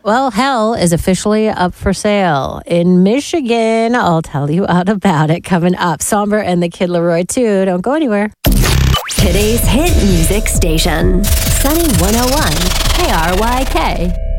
Well, hell is officially up for sale in Michigan. I'll tell you all about it coming up. Somber and the Kid Laroi, too. Don't go anywhere. Today's hit music station, Sunny 101, KRYK.